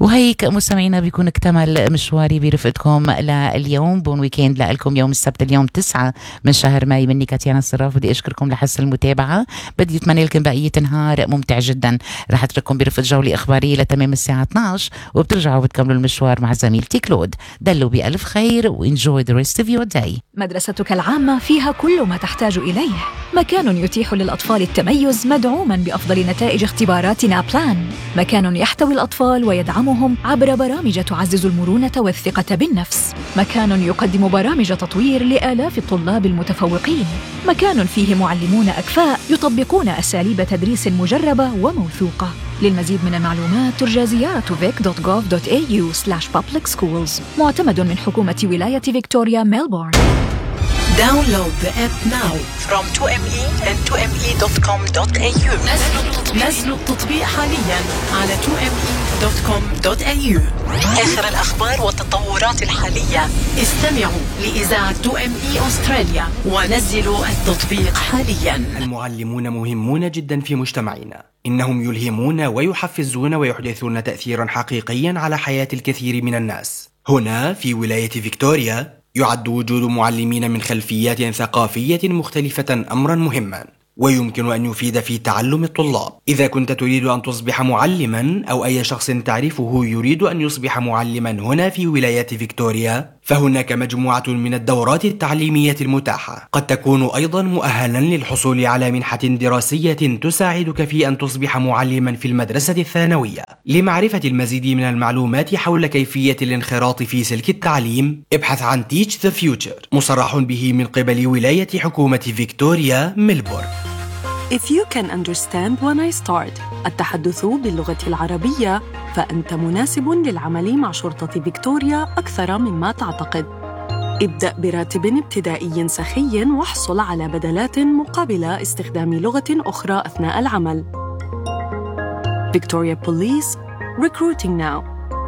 وهيك مستمعينا بيكون اكتمل مشواري برفقتكم لليوم. بون ويكند لكم يوم السبت اليوم 9 من شهر ماي. مني كاتيانا الصراف، بدي اشكركم لحسن المتابعة. بدي اتمنى لكم بقية نهار ممتع جدا. رح اترككم برفقة جولة اخبارية لتمام الساعة 12، وبترجعوا بتكملوا المشوار مع زميلتي كلود. دلوا بألف خير وانجوي the rest of your day. مدرستك العامة فيها كل ما تحتاج إليه، مكان يتيح للأطفال التميز مدعوما بأفضل نتائج اختبارات نابلان، مكان يحتوي الأطفال ويدعمهم عبر برامج تعزز المرونة والثقة بالنفس، مكان يقدم برامج تطوير لآلاف الطلاب المتفوقين، مكان فيه معلمون أكفاء يطبقون أساليب تدريس مجربة وموثوقة. للمزيد من المعلومات ترجى زيارة vic.gov.au/public-schools، معتمد من حكومة ولاية فيكتوريا ميلبورن. Download the app now from 2me and 2me.com.au. نزلوا التطبيق حاليا على 2me.com.au. آخر الأخبار والتطورات الحالية. استمعوا لإذاعة 2me أستراليا ونزلوا التطبيق حاليا. المعلمون مهمون جدا في مجتمعنا، إنهم يلهمون ويحفزون ويحدثون تأثيرا حقيقيا على حياة الكثير من الناس. هنا في ولاية فيكتوريا يعد وجود معلمين من خلفيات ثقافية مختلفة أمرا مهما، ويمكن أن يفيد في تعلم الطلاب. إذا كنت تريد أن تصبح معلما، أو أي شخص تعرفه يريد أن يصبح معلما هنا في ولاية فيكتوريا، فهناك مجموعة من الدورات التعليمية المتاحة. قد تكون أيضا مؤهلا للحصول على منحة دراسية تساعدك في أن تصبح معلما في المدرسة الثانوية. لمعرفة المزيد من المعلومات حول كيفية الانخراط في سلك التعليم، ابحث عن Teach the Future، مصرح به من قبل ولاية حكومة فيكتوريا ميلبورن. If you can understand when I start التحدث باللغة العربية، فأنت مناسب للعمل مع شرطة فيكتوريا أكثر مما تعتقد. ابدأ براتب ابتدائي سخي واحصل على بدلات مقابل استخدام لغة أخرى أثناء العمل. Victoria Police, recruiting now.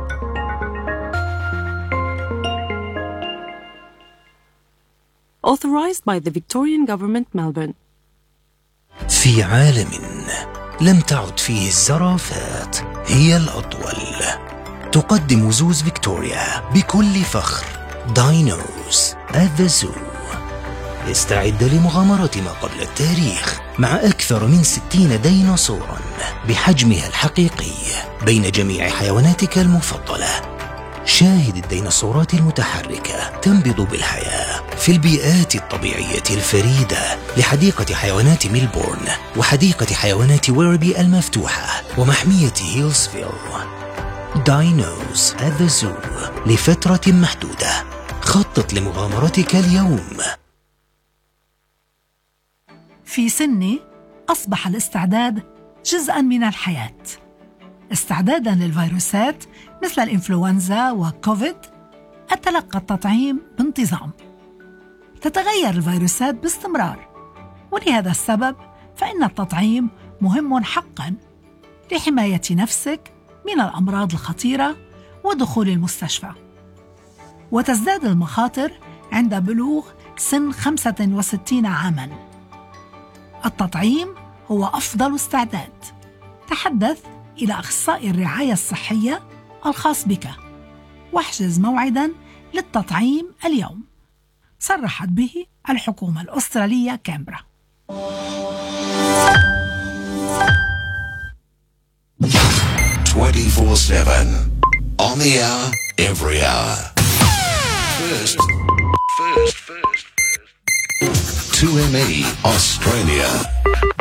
Authorized by the Victorian Government, Melbourne. في عالم لم تعد فيه الزرافات هي الأطول، تقدم زوز فيكتوريا بكل فخر داينوز at the Zoo. استعد لمغامرة ما قبل التاريخ مع أكثر من 60 ديناصورا بحجمها الحقيقي بين جميع حيواناتك المفضلة. شاهد الديناصورات المتحركة تنبض بالحياة في البيئات الطبيعية الفريدة لحديقة حيوانات ميلبورن وحديقة حيوانات ويربي المفتوحة ومحمية هيلزفيل. داينوز at the Zoo لفترة محدودة. خطط لمغامرتك اليوم. في سني أصبح الاستعداد جزءاً من الحياة. استعداداً للفيروسات مثل الإنفلونزا وكوفيد، أتلقى التطعيم بانتظام. تتغير الفيروسات باستمرار، ولهذا السبب فإن التطعيم مهم حقاً لحماية نفسك من الأمراض الخطيرة ودخول المستشفى. وتزداد المخاطر عند بلوغ سن 65 عاماً. التطعيم هو أفضل استعداد. تحدث إلى أخصائي الرعاية الصحية الخاص بك واحجز موعداً للتطعيم اليوم. صرحت به الحكومة الأسترالية كامبرا. 24/7 on the hour, every hour. First. 2ME Australia.